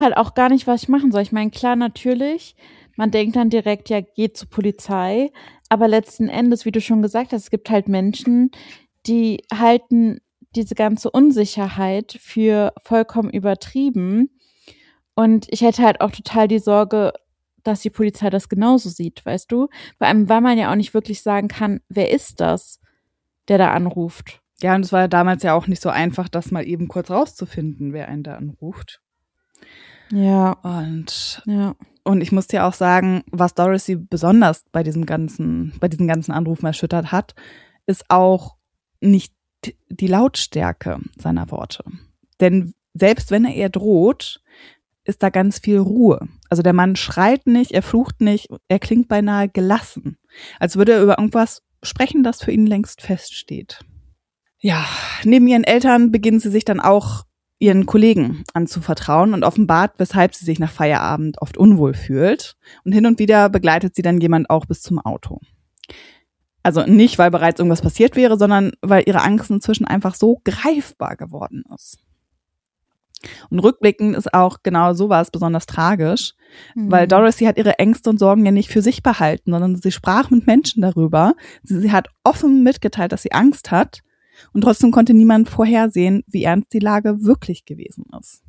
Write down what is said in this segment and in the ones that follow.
halt auch gar nicht, was ich machen soll. Ich meine, klar, natürlich, man denkt dann direkt, ja, geht zur Polizei, aber letzten Endes, wie du schon gesagt hast, es gibt halt Menschen, die halten diese ganze Unsicherheit für vollkommen übertrieben. Und ich hätte halt auch total die Sorge, dass die Polizei das genauso sieht, weißt du? Vor allem, weil man ja auch nicht wirklich sagen kann, wer ist das, der da anruft. Ja, und es war damals ja auch nicht so einfach, das mal eben kurz rauszufinden, wer einen da anruft. Ja. Und ich muss dir auch sagen, was Dorothy besonders bei diesen ganzen Anrufen erschüttert hat, ist auch nicht die Lautstärke seiner Worte. Denn selbst wenn er ihr droht, ist da ganz viel Ruhe. Also der Mann schreit nicht, er flucht nicht, er klingt beinahe gelassen. Als würde er über irgendwas sprechen, das für ihn längst feststeht. Ja, neben ihren Eltern beginnen sie sich dann auch ihren Kollegen anzuvertrauen und offenbart, weshalb sie sich nach Feierabend oft unwohl fühlt. Und hin und wieder begleitet sie dann jemand auch bis zum Auto. Also nicht, weil bereits irgendwas passiert wäre, sondern weil ihre Angst inzwischen einfach so greifbar geworden ist. Und rückblickend ist auch genau sowas besonders tragisch, weil Dorothy hat ihre Ängste und Sorgen ja nicht für sich behalten, sondern sie sprach mit Menschen darüber. Sie hat offen mitgeteilt, dass sie Angst hat. Und trotzdem konnte niemand vorhersehen, wie ernst die Lage wirklich gewesen ist.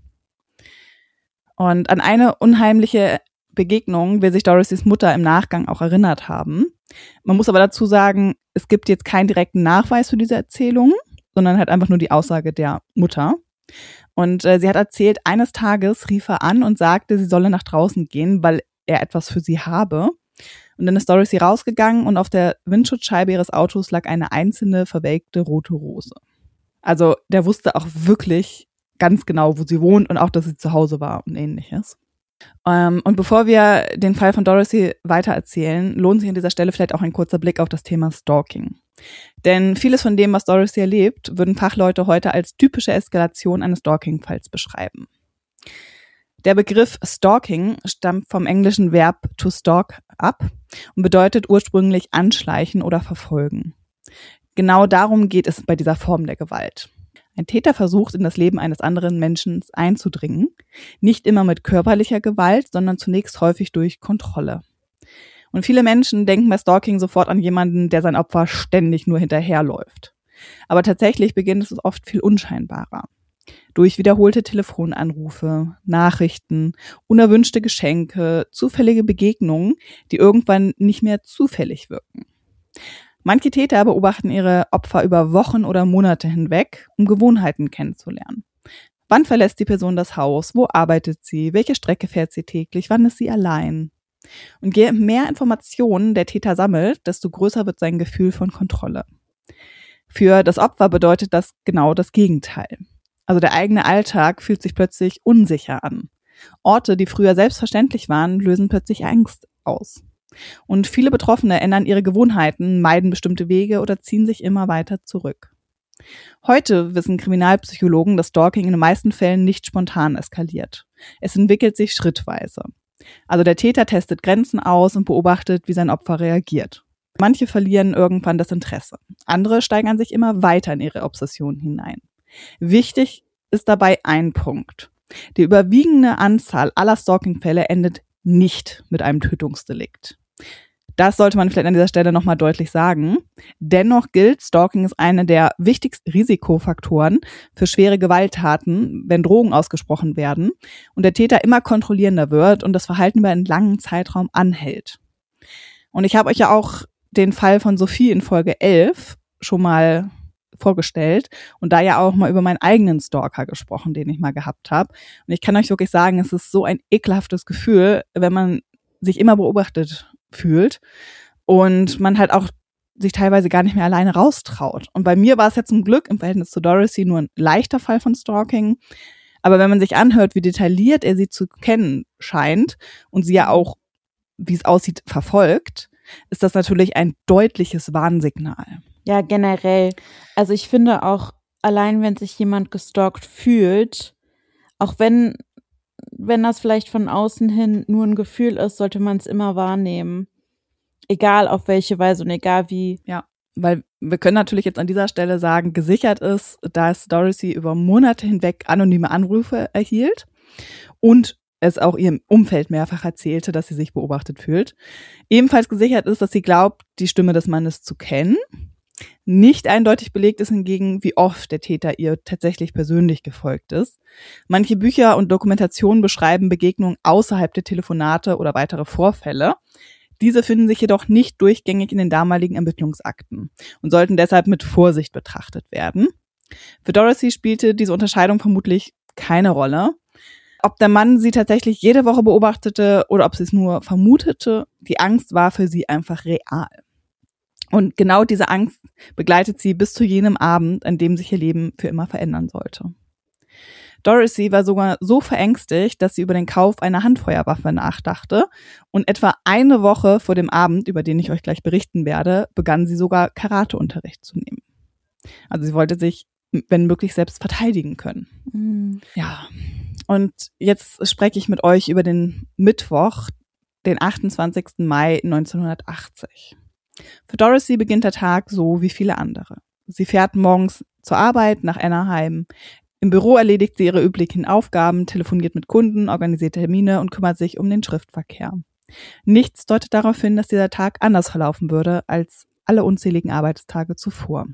Und an eine unheimliche Begegnung will sich Dorothys Mutter im Nachgang auch erinnert haben. Man muss aber dazu sagen, es gibt jetzt keinen direkten Nachweis für diese Erzählung, sondern halt einfach nur die Aussage der Mutter. Und sie hat erzählt, eines Tages rief er an und sagte, sie solle nach draußen gehen, weil er etwas für sie habe. Und dann ist Dorothy rausgegangen und auf der Windschutzscheibe ihres Autos lag eine einzelne verwelkte rote Rose. Also der wusste auch wirklich ganz genau, wo sie wohnt und auch, dass sie zu Hause war und ähnliches. Und bevor wir den Fall von Dorothy weitererzählen, lohnt sich an dieser Stelle vielleicht auch ein kurzer Blick auf das Thema Stalking. Denn vieles von dem, was Dorothy erlebt, würden Fachleute heute als typische Eskalation eines Stalking-Falls beschreiben. Der Begriff Stalking stammt vom englischen Verb to stalk ab und bedeutet ursprünglich anschleichen oder verfolgen. Genau darum geht es bei dieser Form der Gewalt. Ein Täter versucht, in das Leben eines anderen Menschen einzudringen, nicht immer mit körperlicher Gewalt, sondern zunächst häufig durch Kontrolle. Und viele Menschen denken bei Stalking sofort an jemanden, der sein Opfer ständig nur hinterherläuft. Aber tatsächlich beginnt es oft viel unscheinbarer. Durch wiederholte Telefonanrufe, Nachrichten, unerwünschte Geschenke, zufällige Begegnungen, die irgendwann nicht mehr zufällig wirken. Manche Täter beobachten ihre Opfer über Wochen oder Monate hinweg, um Gewohnheiten kennenzulernen. Wann verlässt die Person das Haus? Wo arbeitet sie? Welche Strecke fährt sie täglich? Wann ist sie allein? Und je mehr Informationen der Täter sammelt, desto größer wird sein Gefühl von Kontrolle. Für das Opfer bedeutet das genau das Gegenteil. Also der eigene Alltag fühlt sich plötzlich unsicher an. Orte, die früher selbstverständlich waren, lösen plötzlich Angst aus. Und viele Betroffene ändern ihre Gewohnheiten, meiden bestimmte Wege oder ziehen sich immer weiter zurück. Heute wissen Kriminalpsychologen, dass Stalking in den meisten Fällen nicht spontan eskaliert. Es entwickelt sich schrittweise. Also der Täter testet Grenzen aus und beobachtet, wie sein Opfer reagiert. Manche verlieren irgendwann das Interesse. Andere steigern sich immer weiter in ihre Obsession hinein. Wichtig ist dabei ein Punkt. Die überwiegende Anzahl aller Stalking-Fälle endet nicht mit einem Tötungsdelikt. Das sollte man vielleicht an dieser Stelle nochmal deutlich sagen. Dennoch gilt, Stalking ist einer der wichtigsten Risikofaktoren für schwere Gewalttaten, wenn Drohungen ausgesprochen werden und der Täter immer kontrollierender wird und das Verhalten über einen langen Zeitraum anhält. Und ich habe euch ja auch den Fall von Sophie in Folge 11 schon mal vorgestellt und da ja auch mal über meinen eigenen Stalker gesprochen, den ich mal gehabt habe. Und ich kann euch wirklich sagen, es ist so ein ekelhaftes Gefühl, wenn man sich immer beobachtet fühlt und man halt auch sich teilweise gar nicht mehr alleine raustraut. Und bei mir war es ja zum Glück im Verhältnis zu Dorothy nur ein leichter Fall von Stalking. Aber wenn man sich anhört, wie detailliert er sie zu kennen scheint und sie ja auch, wie es aussieht, verfolgt, ist das natürlich ein deutliches Warnsignal. Ja, generell. Also ich finde auch, allein wenn sich jemand gestalkt fühlt, auch wenn das vielleicht von außen hin nur ein Gefühl ist, sollte man es immer wahrnehmen. Egal auf welche Weise und egal wie. Ja, weil wir können natürlich jetzt an dieser Stelle sagen, gesichert ist, dass Dorothy über Monate hinweg anonyme Anrufe erhielt und es auch ihrem Umfeld mehrfach erzählte, dass sie sich beobachtet fühlt. Ebenfalls gesichert ist, dass sie glaubt, die Stimme des Mannes zu kennen. Nicht eindeutig belegt ist hingegen, wie oft der Täter ihr tatsächlich persönlich gefolgt ist. Manche Bücher und Dokumentationen beschreiben Begegnungen außerhalb der Telefonate oder weitere Vorfälle. Diese finden sich jedoch nicht durchgängig in den damaligen Ermittlungsakten und sollten deshalb mit Vorsicht betrachtet werden. Für Dorothy spielte diese Unterscheidung vermutlich keine Rolle. Ob der Mann sie tatsächlich jede Woche beobachtete oder ob sie es nur vermutete, die Angst war für sie einfach real. Und genau diese Angst begleitet sie bis zu jenem Abend, an dem sich ihr Leben für immer verändern sollte. Dorothy war sogar so verängstigt, dass sie über den Kauf einer Handfeuerwaffe nachdachte. Und etwa eine Woche vor dem Abend, über den ich euch gleich berichten werde, begann sie sogar Karateunterricht zu nehmen. Also sie wollte sich, wenn möglich, selbst verteidigen können. Mhm. Ja, und jetzt spreche ich mit euch über den Mittwoch, den 28. Mai 1980. Für Dorothy beginnt der Tag so wie viele andere. Sie fährt morgens zur Arbeit nach Anaheim. Im Büro erledigt sie ihre üblichen Aufgaben, telefoniert mit Kunden, organisiert Termine und kümmert sich um den Schriftverkehr. Nichts deutet darauf hin, dass dieser Tag anders verlaufen würde als alle unzähligen Arbeitstage zuvor.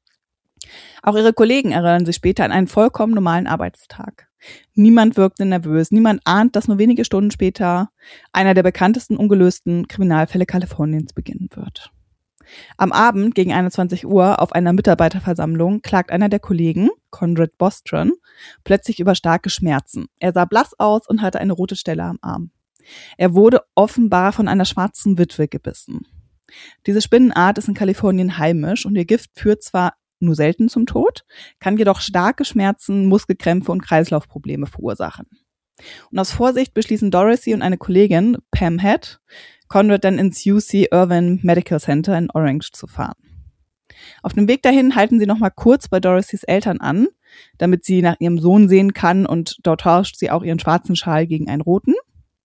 Auch ihre Kollegen erinnern sich später an einen vollkommen normalen Arbeitstag. Niemand wirkte nervös, niemand ahnt, dass nur wenige Stunden später einer der bekanntesten ungelösten Kriminalfälle Kaliforniens beginnen wird. Am Abend gegen 21 Uhr auf einer Mitarbeiterversammlung klagt einer der Kollegen, Conrad Bostron, plötzlich über starke Schmerzen. Er sah blass aus und hatte eine rote Stelle am Arm. Er wurde offenbar von einer schwarzen Witwe gebissen. Diese Spinnenart ist in Kalifornien heimisch und ihr Gift führt zwar nur selten zum Tod, kann jedoch starke Schmerzen, Muskelkrämpfe und Kreislaufprobleme verursachen. Und aus Vorsicht beschließen Dorothy und eine Kollegin, Pam Head, Conrad dann ins UC Irvine Medical Center in Orange zu fahren. Auf dem Weg dahin halten sie nochmal kurz bei Dorothys Eltern an, damit sie nach ihrem Sohn sehen kann, und dort tauscht sie auch ihren schwarzen Schal gegen einen roten.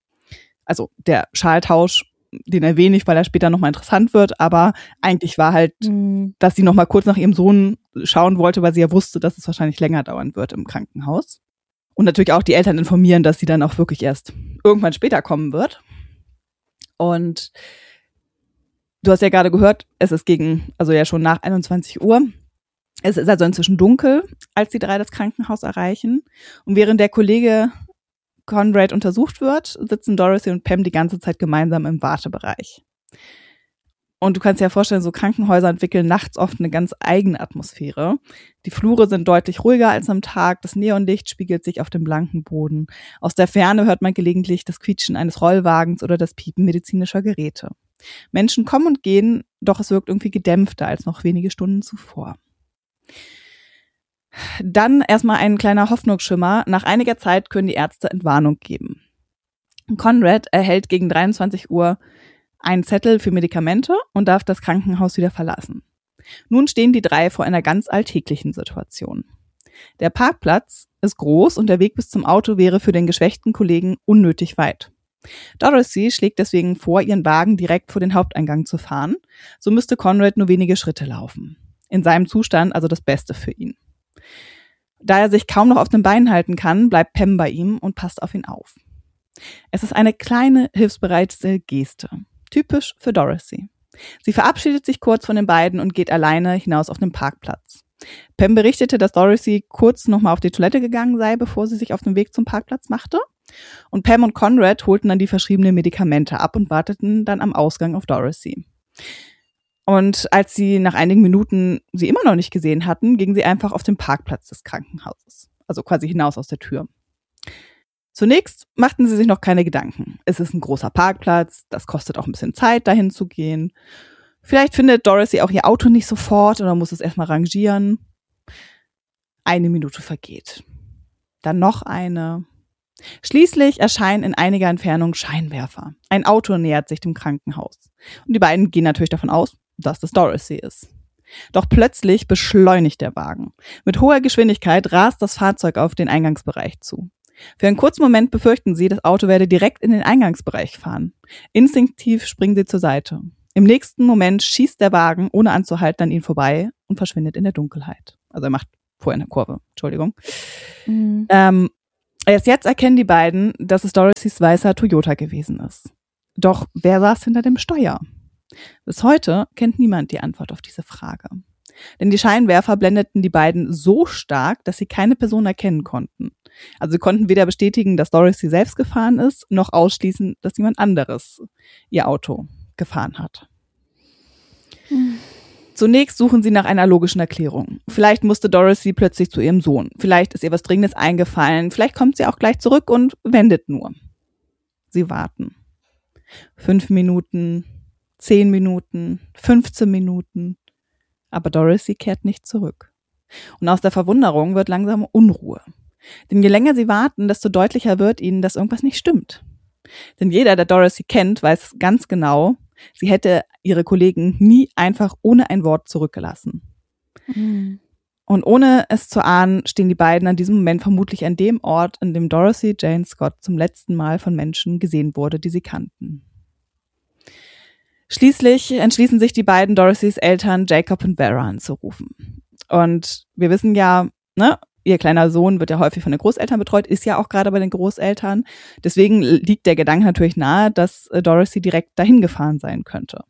Also der Schaltausch, den erwähne ich, weil er später nochmal interessant wird, aber eigentlich war halt, dass sie nochmal kurz nach ihrem Sohn schauen wollte, weil sie ja wusste, dass es wahrscheinlich länger dauern wird im Krankenhaus. Und natürlich auch die Eltern informieren, dass sie dann auch wirklich erst irgendwann später kommen wird. Und du hast ja gerade gehört, es ist ja schon nach 21 Uhr. Es ist also inzwischen dunkel, als die drei das Krankenhaus erreichen. Und während der Kollege Conrad untersucht wird, sitzen Dorothy und Pam die ganze Zeit gemeinsam im Wartebereich. Und du kannst dir ja vorstellen, so Krankenhäuser entwickeln nachts oft eine ganz eigene Atmosphäre. Die Flure sind deutlich ruhiger als am Tag, das Neonlicht spiegelt sich auf dem blanken Boden. Aus der Ferne hört man gelegentlich das Quietschen eines Rollwagens oder das Piepen medizinischer Geräte. Menschen kommen und gehen, doch es wirkt irgendwie gedämpfter als noch wenige Stunden zuvor. Dann erstmal ein kleiner Hoffnungsschimmer. Nach einiger Zeit können die Ärzte Entwarnung geben. Conrad erhält gegen 23 Uhr einen Zettel für Medikamente und darf das Krankenhaus wieder verlassen. Nun stehen die drei vor einer ganz alltäglichen Situation. Der Parkplatz ist groß und der Weg bis zum Auto wäre für den geschwächten Kollegen unnötig weit. Dorothy schlägt deswegen vor, ihren Wagen direkt vor den Haupteingang zu fahren. So müsste Conrad nur wenige Schritte laufen. In seinem Zustand also das Beste für ihn. Da er sich kaum noch auf den Beinen halten kann, bleibt Pam bei ihm und passt auf ihn auf. Es ist eine kleine, hilfsbereite Geste. Typisch für Dorothy. Sie verabschiedet sich kurz von den beiden und geht alleine hinaus auf den Parkplatz. Pam berichtete, dass Dorothy kurz nochmal auf die Toilette gegangen sei, bevor sie sich auf den Weg zum Parkplatz machte. Und Pam und Conrad holten dann die verschriebenen Medikamente ab und warteten dann am Ausgang auf Dorothy. Und als sie nach einigen Minuten sie immer noch nicht gesehen hatten, gingen sie einfach auf den Parkplatz des Krankenhauses. Also quasi hinaus aus der Tür. Zunächst machten sie sich noch keine Gedanken. Es ist ein großer Parkplatz, das kostet auch ein bisschen Zeit, dahin zu gehen. Vielleicht findet Dorothy auch ihr Auto nicht sofort oder muss es erstmal rangieren. 1 Minute vergeht. Dann noch eine. Schließlich erscheinen in einiger Entfernung Scheinwerfer. Ein Auto nähert sich dem Krankenhaus. Und die beiden gehen natürlich davon aus, dass das Dorothy ist. Doch plötzlich beschleunigt der Wagen. Mit hoher Geschwindigkeit rast das Fahrzeug auf den Eingangsbereich zu. Für einen kurzen Moment befürchten sie, das Auto werde direkt in den Eingangsbereich fahren. Instinktiv springen sie zur Seite. Im nächsten Moment schießt der Wagen, ohne anzuhalten, an ihnen vorbei und verschwindet in der Dunkelheit. Also er macht vorher eine Kurve, Entschuldigung. Erst jetzt erkennen die beiden, dass es Dorothys weißer Toyota gewesen ist. Doch wer saß hinter dem Steuer? Bis heute kennt niemand die Antwort auf diese Frage. Denn die Scheinwerfer blendeten die beiden so stark, dass sie keine Person erkennen konnten. Also sie konnten weder bestätigen, dass Dorothy selbst gefahren ist, noch ausschließen, dass jemand anderes ihr Auto gefahren hat. Zunächst suchen sie nach einer logischen Erklärung. Vielleicht musste Dorothy plötzlich zu ihrem Sohn. Vielleicht ist ihr was Dringendes eingefallen. Vielleicht kommt sie auch gleich zurück und wendet nur. Sie warten. 5 Minuten, 10 Minuten, 15 Minuten. Aber Dorothy kehrt nicht zurück. Und aus der Verwunderung wird langsam Unruhe. Denn je länger sie warten, desto deutlicher wird ihnen, dass irgendwas nicht stimmt. Denn jeder, der Dorothy kennt, weiß ganz genau, sie hätte ihre Kollegen nie einfach ohne ein Wort zurückgelassen. Mhm. Und ohne es zu ahnen, stehen die beiden an diesem Moment vermutlich an dem Ort, an dem Dorothy Jane Scott zum letzten Mal von Menschen gesehen wurde, die sie kannten. Schließlich entschließen sich die beiden Dorothys Eltern, Jacob und Vera, anzurufen. Und wir wissen ja, ne, ihr kleiner Sohn wird ja häufig von den Großeltern betreut, ist ja auch gerade bei den Großeltern. Deswegen liegt der Gedanke natürlich nahe, dass Dorothy direkt dahin gefahren sein könnte.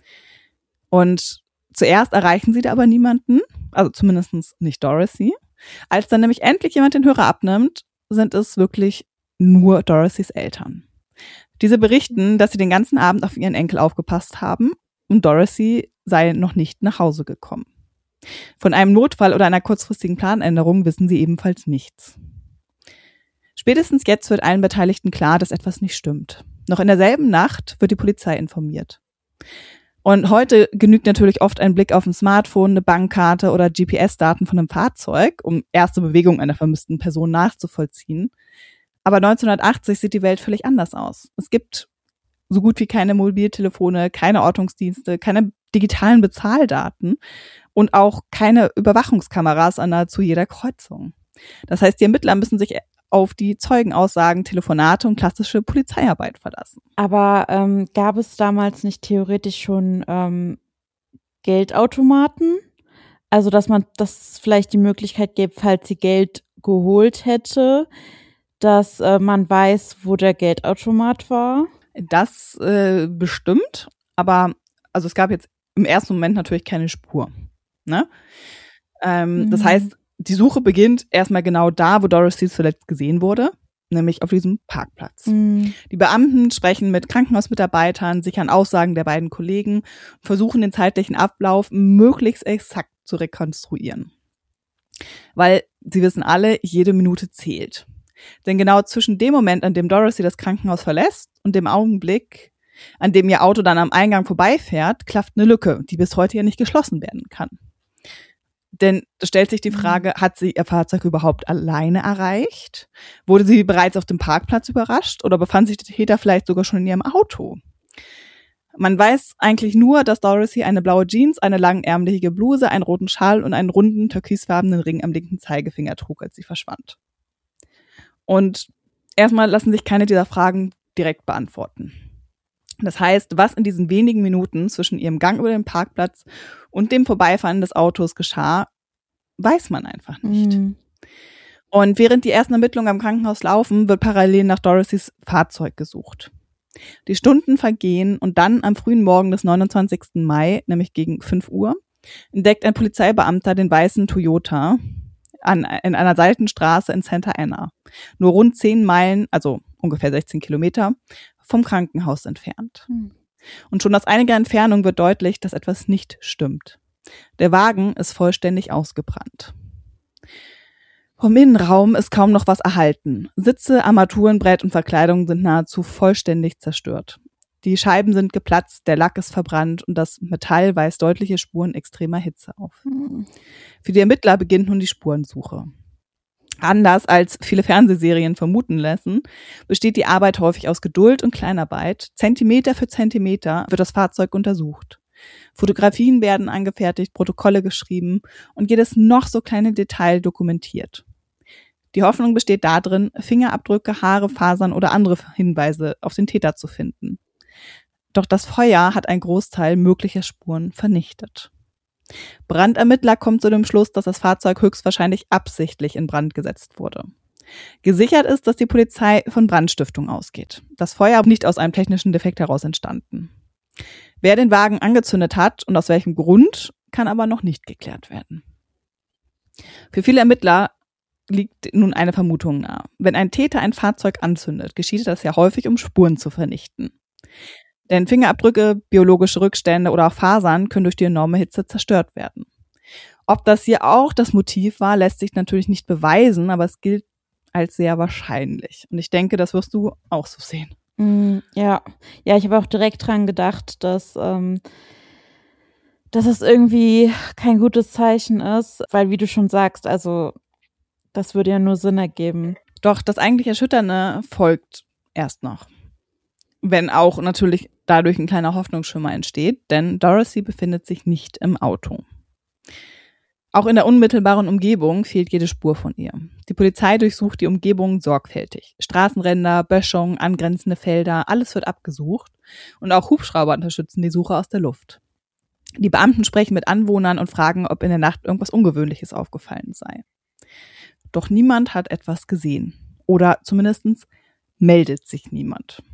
Und zuerst erreichen sie da aber niemanden, also zumindest nicht Dorothy. Als dann nämlich endlich jemand den Hörer abnimmt, sind es wirklich nur Dorothys Eltern. Diese berichten, dass sie den ganzen Abend auf ihren Enkel aufgepasst haben und Dorothy sei noch nicht nach Hause gekommen. Von einem Notfall oder einer kurzfristigen Planänderung wissen sie ebenfalls nichts. Spätestens jetzt wird allen Beteiligten klar, dass etwas nicht stimmt. Noch in derselben Nacht wird die Polizei informiert. Und heute genügt natürlich oft ein Blick auf ein Smartphone, eine Bankkarte oder GPS-Daten von einem Fahrzeug, um erste Bewegungen einer vermissten Person nachzuvollziehen. Aber 1980 sieht die Welt völlig anders aus. Es gibt so gut wie keine Mobiltelefone, keine Ortungsdienste, keine digitalen Bezahldaten und auch keine Überwachungskameras an nahezu jeder Kreuzung. Das heißt, die Ermittler müssen sich auf die Zeugenaussagen, Telefonate und klassische Polizeiarbeit verlassen. Aber gab es damals nicht theoretisch schon Geldautomaten? Also, dass es vielleicht die Möglichkeit gibt, falls sie Geld geholt hätte, dass man weiß, wo der Geldautomat war? Das bestimmt, aber also es gab jetzt im ersten Moment natürlich keine Spur. Ne? Das heißt, die Suche beginnt erstmal genau da, wo Dorothy zuletzt gesehen wurde, nämlich auf diesem Parkplatz. Die Beamten sprechen mit Krankenhausmitarbeitern, sichern Aussagen der beiden Kollegen, versuchen den zeitlichen Ablauf möglichst exakt zu rekonstruieren. Weil sie wissen alle, jede Minute zählt. Denn genau zwischen dem Moment, an dem Dorothy das Krankenhaus verlässt und dem Augenblick, an dem ihr Auto dann am Eingang vorbeifährt, klafft eine Lücke, die bis heute ja nicht geschlossen werden kann. Denn es stellt sich die Frage, hat sie ihr Fahrzeug überhaupt alleine erreicht? Wurde sie bereits auf dem Parkplatz überrascht oder befand sich der Täter vielleicht sogar schon in ihrem Auto? Man weiß eigentlich nur, dass Dorothy eine blaue Jeans, eine langärmelige Bluse, einen roten Schal und einen runden, türkisfarbenen Ring am linken Zeigefinger trug, als sie verschwand. Und erstmal lassen sich keine dieser Fragen direkt beantworten. Das heißt, was in diesen wenigen Minuten zwischen ihrem Gang über den Parkplatz und dem Vorbeifahren des Autos geschah, weiß man einfach nicht. Und während die ersten Ermittlungen am Krankenhaus laufen, wird parallel nach Dorothys Fahrzeug gesucht. Die Stunden vergehen und dann am frühen Morgen des 29. Mai, nämlich gegen 5 Uhr, entdeckt ein Polizeibeamter den weißen Toyota in einer Seitenstraße in Santa Ana, nur rund 10 Meilen, also ungefähr 16 Kilometer, vom Krankenhaus entfernt. Und schon aus einiger Entfernung wird deutlich, dass etwas nicht stimmt. Der Wagen ist vollständig ausgebrannt. Vom Innenraum ist kaum noch was erhalten. Sitze, Armaturenbrett und Verkleidung sind nahezu vollständig zerstört. Die Scheiben sind geplatzt, der Lack ist verbrannt und das Metall weist deutliche Spuren extremer Hitze auf. Für die Ermittler beginnt nun die Spurensuche. Anders als viele Fernsehserien vermuten lassen, besteht die Arbeit häufig aus Geduld und Kleinarbeit. Zentimeter für Zentimeter wird das Fahrzeug untersucht. Fotografien werden angefertigt, Protokolle geschrieben und jedes noch so kleine Detail dokumentiert. Die Hoffnung besteht darin, Fingerabdrücke, Haare, Fasern oder andere Hinweise auf den Täter zu finden. Doch das Feuer hat einen Großteil möglicher Spuren vernichtet. Brandermittler kommen zu dem Schluss, dass das Fahrzeug höchstwahrscheinlich absichtlich in Brand gesetzt wurde. Gesichert ist, dass die Polizei von Brandstiftung ausgeht. Das Feuer ist nicht aus einem technischen Defekt heraus entstanden. Wer den Wagen angezündet hat und aus welchem Grund, kann aber noch nicht geklärt werden. Für viele Ermittler liegt nun eine Vermutung nahe. Wenn ein Täter ein Fahrzeug anzündet, geschieht das ja häufig, um Spuren zu vernichten. Denn Fingerabdrücke, biologische Rückstände oder auch Fasern können durch die enorme Hitze zerstört werden. Ob das hier auch das Motiv war, lässt sich natürlich nicht beweisen, aber es gilt als sehr wahrscheinlich. Und ich denke, das wirst du auch so sehen. Ja, ich habe auch direkt dran gedacht, dass es irgendwie kein gutes Zeichen ist, weil, wie du schon sagst, also das würde ja nur Sinn ergeben. Doch das eigentlich Erschütternde folgt erst noch. Wenn auch natürlich dadurch ein kleiner Hoffnungsschimmer entsteht, denn Dorothy befindet sich nicht im Auto. Auch in der unmittelbaren Umgebung fehlt jede Spur von ihr. Die Polizei durchsucht die Umgebung sorgfältig. Straßenränder, Böschungen, angrenzende Felder, alles wird abgesucht und auch Hubschrauber unterstützen die Suche aus der Luft. Die Beamten sprechen mit Anwohnern und fragen, ob in der Nacht irgendwas Ungewöhnliches aufgefallen sei. Doch niemand hat etwas gesehen. Oder zumindest meldet sich niemand.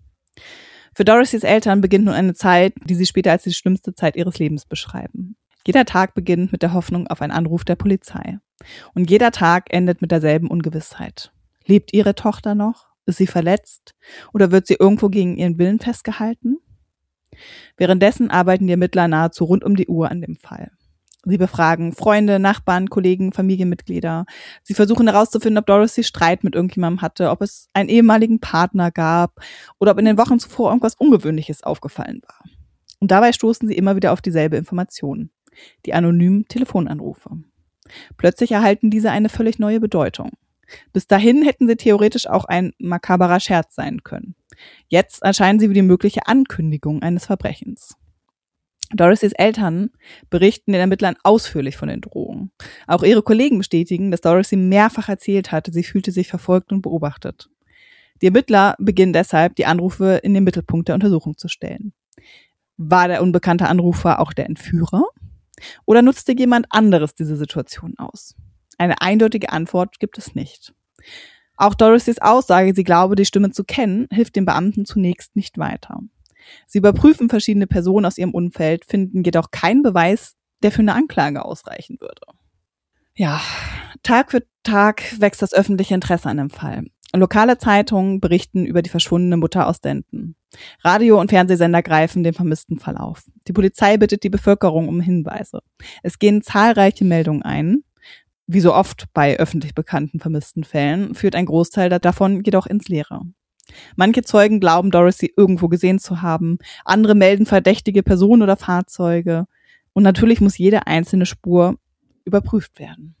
Für Dorothys Eltern beginnt nun eine Zeit, die sie später als die schlimmste Zeit ihres Lebens beschreiben. Jeder Tag beginnt mit der Hoffnung auf einen Anruf der Polizei. Und jeder Tag endet mit derselben Ungewissheit. Lebt ihre Tochter noch? Ist sie verletzt? Oder wird sie irgendwo gegen ihren Willen festgehalten? Währenddessen arbeiten die Ermittler nahezu rund um die Uhr an dem Fall. Sie befragen Freunde, Nachbarn, Kollegen, Familienmitglieder. Sie versuchen herauszufinden, ob Dorothy Streit mit irgendjemandem hatte, ob es einen ehemaligen Partner gab oder ob in den Wochen zuvor irgendwas Ungewöhnliches aufgefallen war. Und dabei stoßen sie immer wieder auf dieselbe Information: die anonymen Telefonanrufe. Plötzlich erhalten diese eine völlig neue Bedeutung. Bis dahin hätten sie theoretisch auch ein makaberer Scherz sein können. Jetzt erscheinen sie wie die mögliche Ankündigung eines Verbrechens. Dorothys Eltern berichten den Ermittlern ausführlich von den Drohungen. Auch ihre Kollegen bestätigen, dass Dorothy mehrfach erzählt hatte, sie fühlte sich verfolgt und beobachtet. Die Ermittler beginnen deshalb, die Anrufe in den Mittelpunkt der Untersuchung zu stellen. War der unbekannte Anrufer auch der Entführer? Oder nutzte jemand anderes diese Situation aus? Eine eindeutige Antwort gibt es nicht. Auch Dorothys Aussage, sie glaube, die Stimme zu kennen, hilft den Beamten zunächst nicht weiter. Sie überprüfen verschiedene Personen aus ihrem Umfeld, finden jedoch keinen Beweis, der für eine Anklage ausreichen würde. Ja, Tag für Tag wächst das öffentliche Interesse an dem Fall. Lokale Zeitungen berichten über die verschwundene Mutter aus Denton. Radio- und Fernsehsender greifen den vermissten Fall auf. Die Polizei bittet die Bevölkerung um Hinweise. Es gehen zahlreiche Meldungen ein. Wie so oft bei öffentlich bekannten vermissten Fällen führt ein Großteil davon jedoch ins Leere. Manche Zeugen glauben, Dorothy irgendwo gesehen zu haben. Andere melden verdächtige Personen oder Fahrzeuge. Und natürlich muss jede einzelne Spur überprüft werden.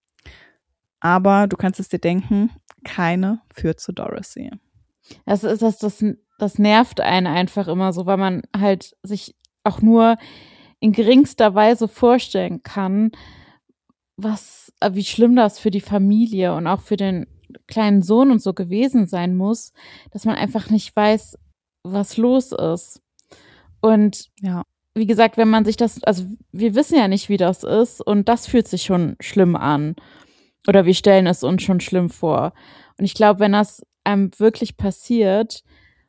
Aber du kannst es dir denken, keine führt zu Dorothy. Das nervt einen einfach immer so, weil man halt sich auch nur in geringster Weise vorstellen kann, wie schlimm das für die Familie und auch für den kleinen Sohn und so gewesen sein muss, dass man einfach nicht weiß, was los ist. Und ja, wie gesagt, wenn man sich also wir wissen ja nicht, wie das ist, und das fühlt sich schon schlimm an. Oder wir stellen es uns schon schlimm vor. Und ich glaube, wenn das einem wirklich passiert,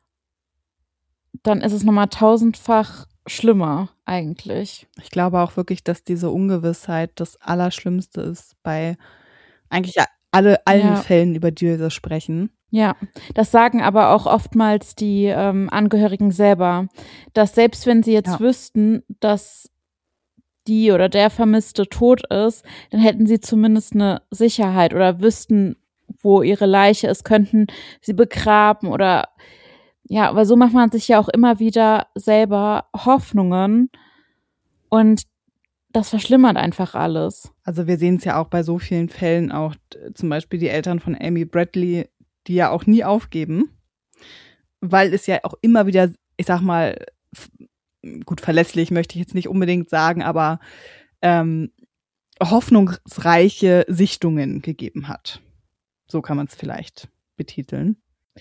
dann ist es nochmal tausendfach schlimmer eigentlich. Ich glaube auch wirklich, dass diese Ungewissheit das Allerschlimmste ist bei eigentlich allen Fällen, über die wir sprechen. Ja, das sagen aber auch oftmals die Angehörigen selber, dass selbst wenn sie jetzt wüssten, dass die oder der Vermisste tot ist, dann hätten sie zumindest eine Sicherheit oder wüssten, wo ihre Leiche ist, könnten sie begraben oder ja, aber so macht man sich ja auch immer wieder selber Hoffnungen und das verschlimmert einfach alles. Also wir sehen es ja auch bei so vielen Fällen, auch zum Beispiel die Eltern von Amy Bradley, die ja auch nie aufgeben, weil es ja auch immer wieder, ich sag mal, gut, verlässlich möchte ich jetzt nicht unbedingt sagen, aber hoffnungsreiche Sichtungen gegeben hat. So kann man es vielleicht betiteln.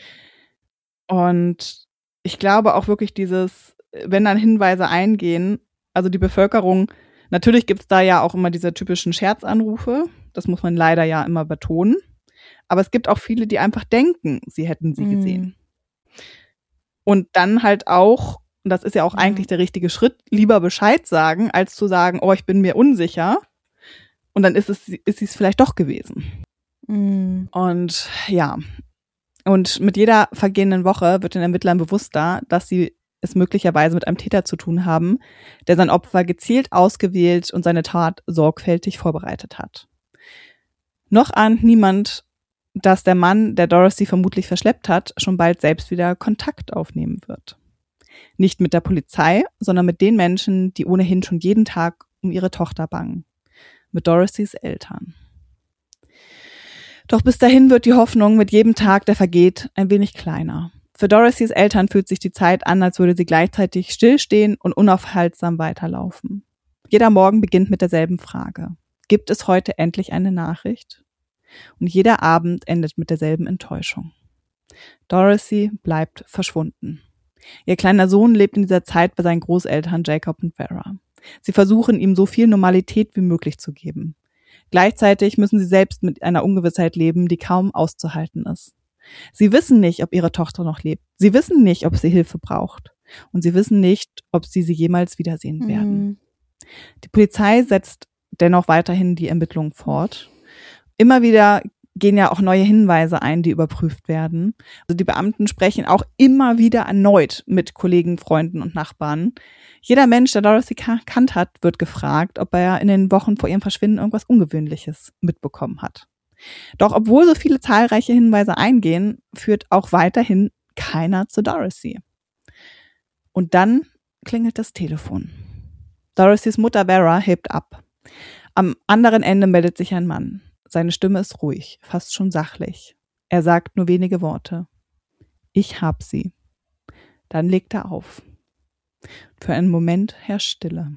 Und ich glaube auch wirklich wenn dann Hinweise eingehen, also die Bevölkerung, natürlich gibt es da ja auch immer diese typischen Scherzanrufe, das muss man leider ja immer betonen, Aber es gibt auch viele, die einfach denken, sie hätten sie gesehen. Und dann halt auch, und das ist ja auch eigentlich der richtige Schritt, lieber Bescheid sagen, als zu sagen, oh, ich bin mir unsicher. Und dann ist sie es vielleicht doch gewesen. Und ja, und mit jeder vergehenden Woche wird den Ermittlern bewusster, dass sie es möglicherweise mit einem Täter zu tun haben, der sein Opfer gezielt ausgewählt und seine Tat sorgfältig vorbereitet hat. Noch ahnt niemand, dass der Mann, der Dorothy vermutlich verschleppt hat, schon bald selbst wieder Kontakt aufnehmen wird. Nicht mit der Polizei, sondern mit den Menschen, die ohnehin schon jeden Tag um ihre Tochter bangen. Mit Dorothys Eltern. Doch bis dahin wird die Hoffnung mit jedem Tag, der vergeht, ein wenig kleiner. Für Dorothys Eltern fühlt sich die Zeit an, als würde sie gleichzeitig stillstehen und unaufhaltsam weiterlaufen. Jeder Morgen beginnt mit derselben Frage. Gibt es heute endlich eine Nachricht? Und jeder Abend endet mit derselben Enttäuschung. Dorothy bleibt verschwunden. Ihr kleiner Sohn lebt in dieser Zeit bei seinen Großeltern Jacob und Vera. Sie versuchen, ihm so viel Normalität wie möglich zu geben. Gleichzeitig müssen sie selbst mit einer Ungewissheit leben, die kaum auszuhalten ist. Sie wissen nicht, ob ihre Tochter noch lebt. Sie wissen nicht, ob sie Hilfe braucht. Und sie wissen nicht, ob sie jemals wiedersehen werden. Die Polizei setzt dennoch weiterhin die Ermittlungen fort. Immer wieder gehen ja auch neue Hinweise ein, die überprüft werden. Also die Beamten sprechen auch immer wieder erneut mit Kollegen, Freunden und Nachbarn. Jeder Mensch, der Dorothy gekannt hat, wird gefragt, ob er in den Wochen vor ihrem Verschwinden irgendwas Ungewöhnliches mitbekommen hat. Doch obwohl so viele zahlreiche Hinweise eingehen, führt auch weiterhin keiner zu Dorothy. Und dann klingelt das Telefon. Dorothys Mutter Vera hebt ab. Am anderen Ende meldet sich ein Mann. Seine Stimme ist ruhig, fast schon sachlich. Er sagt nur wenige Worte. Ich hab sie. Dann legt er auf. Für einen Moment herrscht Stille.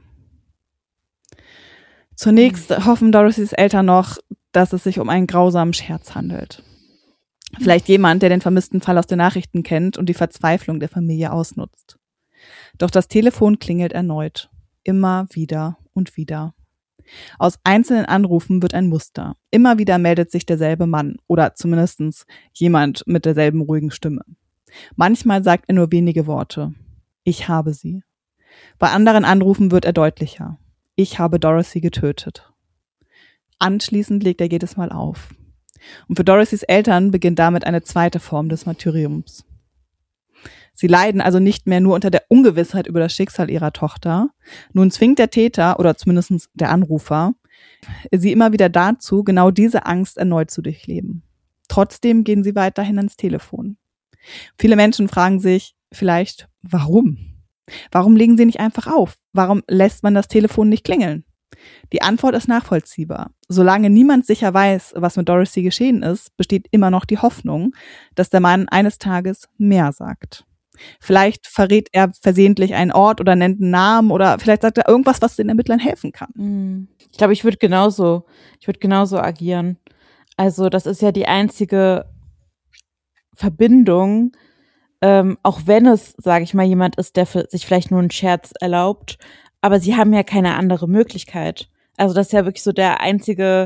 Zunächst hoffen Dorothys Eltern noch, dass es sich um einen grausamen Scherz handelt. Vielleicht jemand, der den vermissten Fall aus den Nachrichten kennt und die Verzweiflung der Familie ausnutzt. Doch das Telefon klingelt erneut. Immer wieder und wieder. Aus einzelnen Anrufen wird ein Muster. Immer wieder meldet sich derselbe Mann oder zumindest jemand mit derselben ruhigen Stimme. Manchmal sagt er nur wenige Worte. Ich habe sie. Bei anderen Anrufen wird er deutlicher. Ich habe Dorothy getötet. Anschließend legt er jedes Mal auf. Und für Dorothys Eltern beginnt damit eine zweite Form des Martyriums. Sie leiden also nicht mehr nur unter der Ungewissheit über das Schicksal ihrer Tochter. Nun zwingt der Täter, oder zumindest der Anrufer, sie immer wieder dazu, genau diese Angst erneut zu durchleben. Trotzdem gehen sie weiterhin ans Telefon. Viele Menschen fragen sich vielleicht, warum? Warum legen sie nicht einfach auf? Warum lässt man das Telefon nicht klingeln? Die Antwort ist nachvollziehbar. Solange niemand sicher weiß, was mit Dorothy geschehen ist, besteht immer noch die Hoffnung, dass der Mann eines Tages mehr sagt. Vielleicht verrät er versehentlich einen Ort oder nennt einen Namen oder vielleicht sagt er irgendwas, was den Ermittlern helfen kann. Ich glaube, ich würde genauso agieren. Also das ist ja die einzige Verbindung, auch wenn es, sage ich mal, jemand ist, der sich vielleicht nur einen Scherz erlaubt, aber sie haben ja keine andere Möglichkeit. Also das ist ja wirklich so der einzige,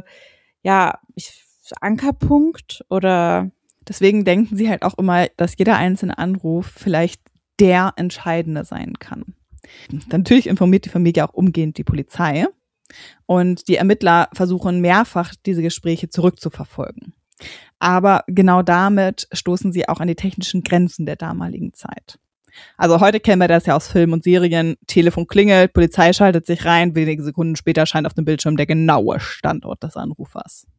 Ankerpunkt oder... Deswegen denken sie halt auch immer, dass jeder einzelne Anruf vielleicht der entscheidende sein kann. Natürlich informiert die Familie auch umgehend die Polizei und die Ermittler versuchen mehrfach, diese Gespräche zurückzuverfolgen. Aber genau damit stoßen sie auch an die technischen Grenzen der damaligen Zeit. Also heute kennen wir das ja aus Filmen und Serien. Telefon klingelt, Polizei schaltet sich rein, wenige Sekunden später scheint auf dem Bildschirm der genaue Standort des Anrufers.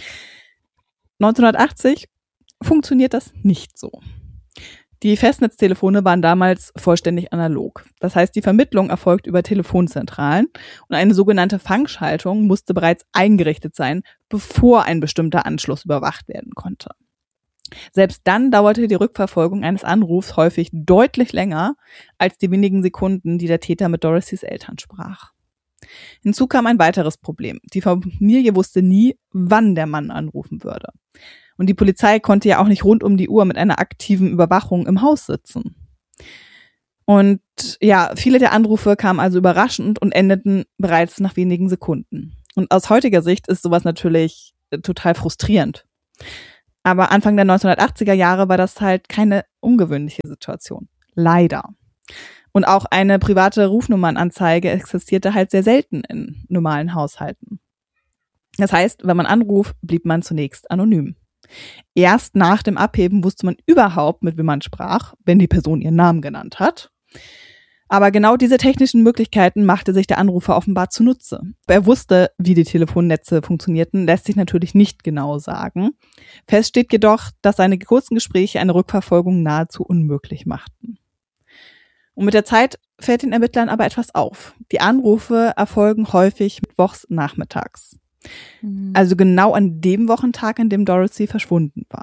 1980 funktioniert das nicht so. Die Festnetztelefone waren damals vollständig analog. Das heißt, die Vermittlung erfolgt über Telefonzentralen und eine sogenannte Fangschaltung musste bereits eingerichtet sein, bevor ein bestimmter Anschluss überwacht werden konnte. Selbst dann dauerte die Rückverfolgung eines Anrufs häufig deutlich länger als die wenigen Sekunden, die der Täter mit Dorothys Eltern sprach. Hinzu kam ein weiteres Problem. Die Familie wusste nie, wann der Mann anrufen würde. Und die Polizei konnte ja auch nicht rund um die Uhr mit einer aktiven Überwachung im Haus sitzen. Und ja, viele der Anrufe kamen also überraschend und endeten bereits nach wenigen Sekunden. Und aus heutiger Sicht ist sowas natürlich total frustrierend. Aber Anfang der 1980er Jahre war das halt keine ungewöhnliche Situation. Leider. Und auch eine private Rufnummernanzeige existierte halt sehr selten in normalen Haushalten. Das heißt, wenn man anruft, blieb man zunächst anonym. Erst nach dem Abheben wusste man überhaupt, mit wem man sprach, wenn die Person ihren Namen genannt hat. Aber genau diese technischen Möglichkeiten machte sich der Anrufer offenbar zunutze. Er wusste, wie die Telefonnetze funktionierten, lässt sich natürlich nicht genau sagen. Fest steht jedoch, dass seine kurzen Gespräche eine Rückverfolgung nahezu unmöglich machten. Und mit der Zeit fällt den Ermittlern aber etwas auf. Die Anrufe erfolgen häufig mittwochs nachmittags. Also genau an dem Wochentag, an dem Dorothy verschwunden war.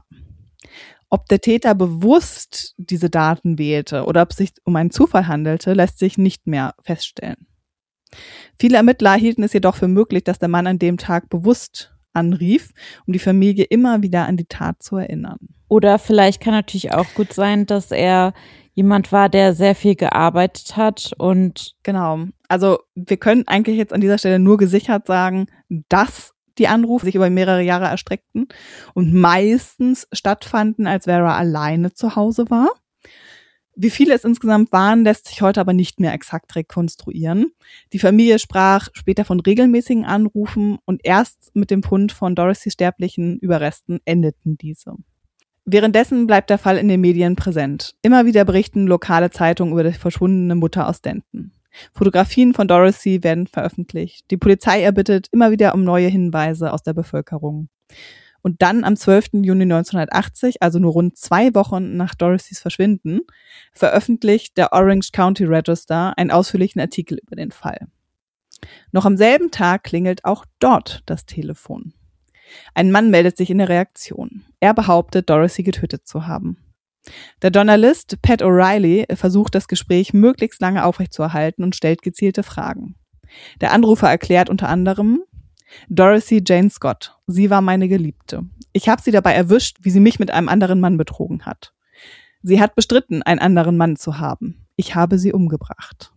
Ob der Täter bewusst diese Daten wählte oder ob es sich um einen Zufall handelte, lässt sich nicht mehr feststellen. Viele Ermittler hielten es jedoch für möglich, dass der Mann an dem Tag bewusst anrief, um die Familie immer wieder an die Tat zu erinnern. Oder vielleicht kann natürlich auch gut sein, dass er jemand war, der sehr viel gearbeitet hat und genau. Also wir können eigentlich jetzt an dieser Stelle nur gesichert sagen, dass die Anrufe sich über mehrere Jahre erstreckten und meistens stattfanden, als Vera alleine zu Hause war. Wie viele es insgesamt waren, lässt sich heute aber nicht mehr exakt rekonstruieren. Die Familie sprach später von regelmäßigen Anrufen und erst mit dem Fund von Dorothys sterblichen Überresten endeten diese. Währenddessen bleibt der Fall in den Medien präsent. Immer wieder berichten lokale Zeitungen über die verschwundene Mutter aus Denton. Fotografien von Dorothy werden veröffentlicht. Die Polizei erbittet immer wieder um neue Hinweise aus der Bevölkerung. Und dann am 12. Juni 1980, also nur rund 2 Wochen nach Dorothys Verschwinden, veröffentlicht der Orange County Register einen ausführlichen Artikel über den Fall. Noch am selben Tag klingelt auch dort das Telefon. Ein Mann meldet sich in der Reaktion. Er behauptet, Dorothy getötet zu haben. Der Journalist Pat O'Reilly versucht, das Gespräch möglichst lange aufrechtzuerhalten und stellt gezielte Fragen. Der Anrufer erklärt unter anderem: Dorothy Jane Scott, sie war meine Geliebte. Ich habe sie dabei erwischt, wie sie mich mit einem anderen Mann betrogen hat. Sie hat bestritten, einen anderen Mann zu haben. Ich habe sie umgebracht.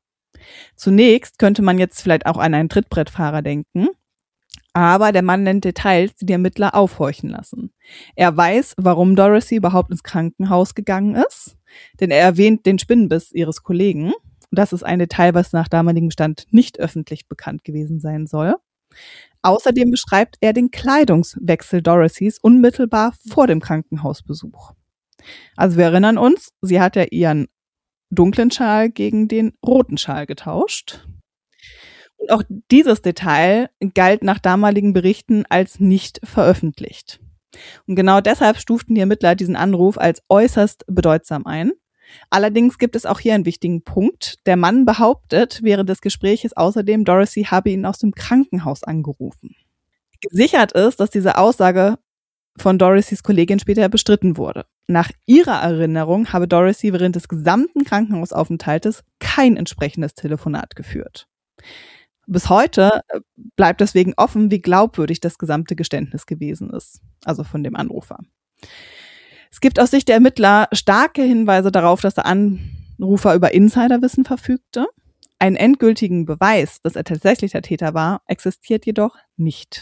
Zunächst könnte man jetzt vielleicht auch an einen Trittbrettfahrer denken, aber der Mann nennt Details, die die Ermittler aufhorchen lassen. Er weiß, warum Dorothy überhaupt ins Krankenhaus gegangen ist, denn er erwähnt den Spinnenbiss ihres Kollegen. Das ist ein Detail, was nach damaligem Stand nicht öffentlich bekannt gewesen sein soll. Außerdem beschreibt er den Kleidungswechsel Dorothys unmittelbar vor dem Krankenhausbesuch. Also wir erinnern uns, sie hat ja ihren dunklen Schal gegen den roten Schal getauscht. Und auch dieses Detail galt nach damaligen Berichten als nicht veröffentlicht. Und genau deshalb stuften die Ermittler diesen Anruf als äußerst bedeutsam ein. Allerdings gibt es auch hier einen wichtigen Punkt. Der Mann behauptet während des Gespräches außerdem, Dorothy habe ihn aus dem Krankenhaus angerufen. Gesichert ist, dass diese Aussage von Dorothys Kollegin später bestritten wurde. Nach ihrer Erinnerung habe Dorothy während des gesamten Krankenhausaufenthaltes kein entsprechendes Telefonat geführt. Bis heute bleibt deswegen offen, wie glaubwürdig das gesamte Geständnis gewesen ist, also von dem Anrufer. Es gibt aus Sicht der Ermittler starke Hinweise darauf, dass der Anrufer über Insiderwissen verfügte. Einen endgültigen Beweis, dass er tatsächlich der Täter war, existiert jedoch nicht.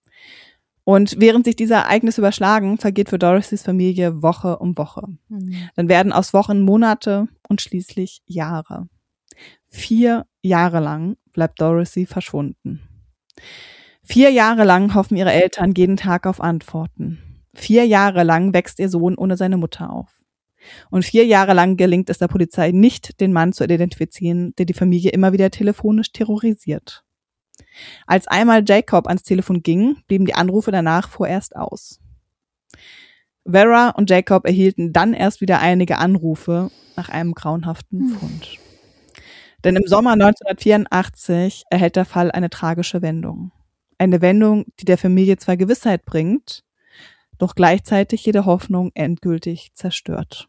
Und während sich diese Ereignisse überschlagen, vergeht für Dorothys Familie Woche um Woche. Dann werden aus Wochen Monate und schließlich Jahre. 4 Jahre lang bleibt Dorothy verschwunden. 4 Jahre lang hoffen ihre Eltern jeden Tag auf Antworten. 4 Jahre lang wächst ihr Sohn ohne seine Mutter auf. Und 4 Jahre lang gelingt es der Polizei nicht, den Mann zu identifizieren, der die Familie immer wieder telefonisch terrorisiert. Als einmal Jacob ans Telefon ging, blieben die Anrufe danach vorerst aus. Vera und Jacob erhielten dann erst wieder einige Anrufe nach einem grauenhaften Fund. Denn im Sommer 1984 erhält der Fall eine tragische Wendung. Eine Wendung, die der Familie zwar Gewissheit bringt, doch gleichzeitig jede Hoffnung endgültig zerstört.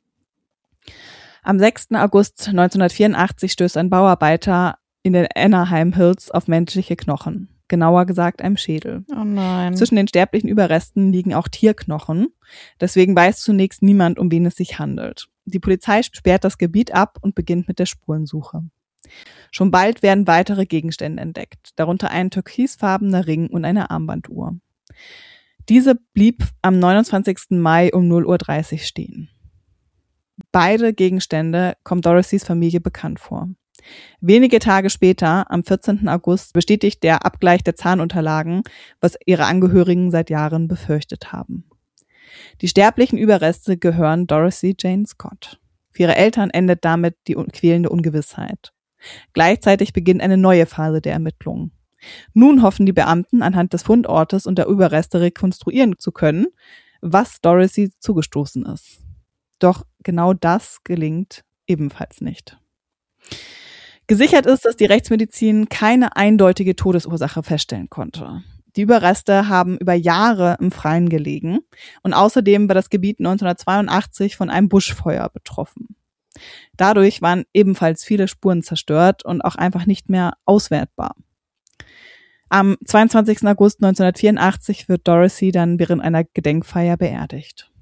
Am 6. August 1984 stößt ein Bauarbeiter in den Anaheim Hills auf menschliche Knochen, genauer gesagt einem Schädel. Oh nein. Zwischen den sterblichen Überresten liegen auch Tierknochen, deswegen weiß zunächst niemand, um wen es sich handelt. Die Polizei sperrt das Gebiet ab und beginnt mit der Spurensuche. Schon bald werden weitere Gegenstände entdeckt, darunter ein türkisfarbener Ring und eine Armbanduhr. Diese blieb am 29. Mai um 0:30 Uhr stehen. Beide Gegenstände kommt Dorothys Familie bekannt vor. Wenige Tage später, am 14. August, bestätigt der Abgleich der Zahnunterlagen, was ihre Angehörigen seit Jahren befürchtet haben. Die sterblichen Überreste gehören Dorothy Jane Scott. Für ihre Eltern endet damit die quälende Ungewissheit. Gleichzeitig beginnt eine neue Phase der Ermittlungen. Nun hoffen die Beamten, anhand des Fundortes und der Überreste rekonstruieren zu können, was Dorothy zugestoßen ist. Doch genau das gelingt ebenfalls nicht. Gesichert ist, dass die Rechtsmedizin keine eindeutige Todesursache feststellen konnte. Die Überreste haben über Jahre im Freien gelegen und außerdem war das Gebiet 1982 von einem Buschfeuer betroffen. Dadurch waren ebenfalls viele Spuren zerstört und auch einfach nicht mehr auswertbar. Am 22. August 1984 wird Dorothy dann während einer Gedenkfeier beerdigt.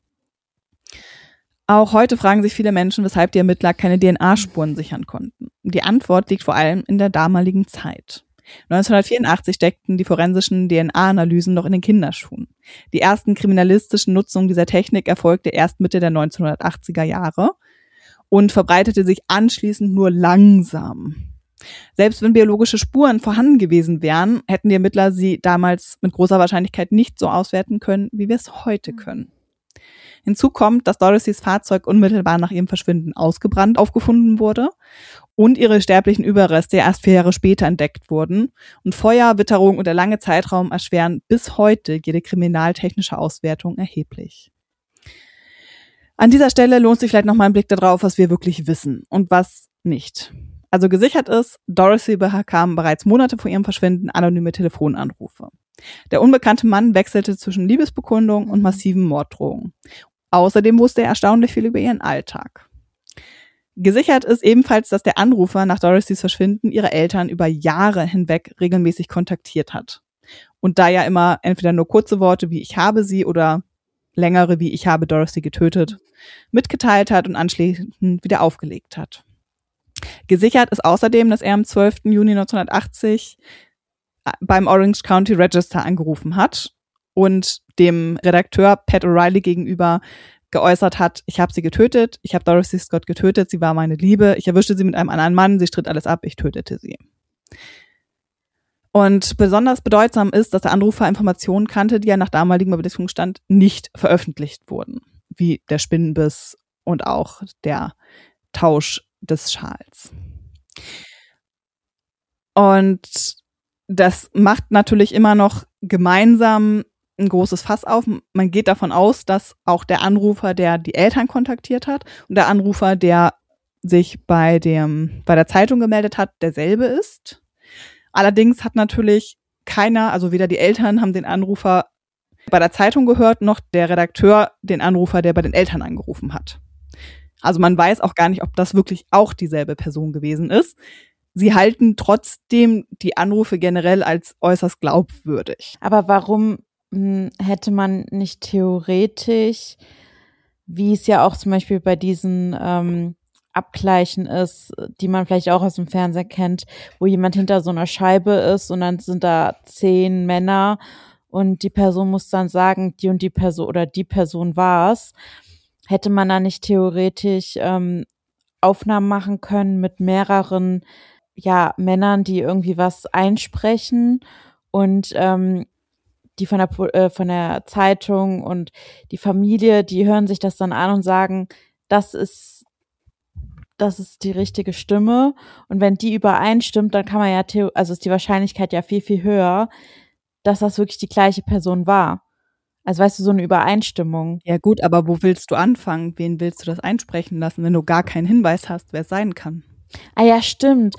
Auch heute fragen sich viele Menschen, weshalb die Ermittler keine DNA-Spuren sichern konnten. Die Antwort liegt vor allem in der damaligen Zeit. 1984 steckten die forensischen DNA-Analysen noch in den Kinderschuhen. Die ersten kriminalistischen Nutzungen dieser Technik erfolgte erst Mitte der 1980er Jahre und verbreitete sich anschließend nur langsam. Selbst wenn biologische Spuren vorhanden gewesen wären, hätten die Ermittler sie damals mit großer Wahrscheinlichkeit nicht so auswerten können, wie wir es heute können. Hinzu kommt, dass Dorothys Fahrzeug unmittelbar nach ihrem Verschwinden ausgebrannt aufgefunden wurde und ihre sterblichen Überreste erst 4 Jahre später entdeckt wurden. Und Feuer, Witterung und der lange Zeitraum erschweren bis heute jede kriminaltechnische Auswertung erheblich. An dieser Stelle lohnt sich vielleicht nochmal ein Blick darauf, was wir wirklich wissen und was nicht. Also gesichert ist, Dorothy bekam bereits Monate vor ihrem Verschwinden anonyme Telefonanrufe. Der unbekannte Mann wechselte zwischen Liebesbekundung und massiven Morddrohungen. Außerdem wusste er erstaunlich viel über ihren Alltag. Gesichert ist ebenfalls, dass der Anrufer nach Dorothys Verschwinden ihre Eltern über Jahre hinweg regelmäßig kontaktiert hat. Und da ja immer entweder nur kurze Worte wie „ich habe sie" oder längere wie „ich habe Dorothy getötet" mitgeteilt hat und anschließend wieder aufgelegt hat. Gesichert ist außerdem, dass er am 12. Juni 1980 beim Orange County Register angerufen hat und dem Redakteur Pat O'Reilly gegenüber geäußert hat: Ich habe sie getötet, ich habe Dorothy Scott getötet, sie war meine Liebe, ich erwischte sie mit einem anderen Mann, sie stritt alles ab, ich tötete sie. Und besonders bedeutsam ist, dass der Anrufer Informationen kannte, die ja nach damaligem Überlieferungsstand nicht veröffentlicht wurden, wie der Spinnenbiss und auch der Tausch des Schals. Und das macht natürlich immer noch gemeinsam ein großes Fass auf. Man geht davon aus, dass auch der Anrufer, der die Eltern kontaktiert hat, und der Anrufer, der sich bei der Zeitung gemeldet hat, derselbe ist. Allerdings hat natürlich keiner, also weder die Eltern haben den Anrufer bei der Zeitung gehört, noch der Redakteur den Anrufer, der bei den Eltern angerufen hat. Also man weiß auch gar nicht, ob das wirklich auch dieselbe Person gewesen ist. Sie halten trotzdem die Anrufe generell als äußerst glaubwürdig. Aber warum hätte man nicht theoretisch, wie es ja auch zum Beispiel bei diesen Abgleichen ist, die man vielleicht auch aus dem Fernsehen kennt, wo jemand hinter so einer Scheibe ist und dann sind da 10 Männer und die Person muss dann sagen, die und die Person oder die Person war's. Hätte man da nicht theoretisch Aufnahmen machen können mit mehreren Männern, die irgendwie was einsprechen und die von der Zeitung und die Familie, die hören sich das dann an und sagen, das ist die richtige Stimme. Und wenn die übereinstimmt, dann kann man ja, also ist die Wahrscheinlichkeit ja viel, viel höher, dass das wirklich die gleiche Person war. Also weißt du, so eine Übereinstimmung. Ja gut, aber wo willst du anfangen? Wen willst du das einsprechen lassen, wenn du gar keinen Hinweis hast, wer es sein kann? Ah ja, stimmt.